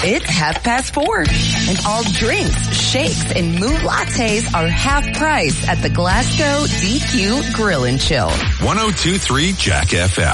It's 4:30, and all drinks, shakes, and mood lattes are half price at the Glasgow DQ Grill and Chill. 102.3 Jack FM.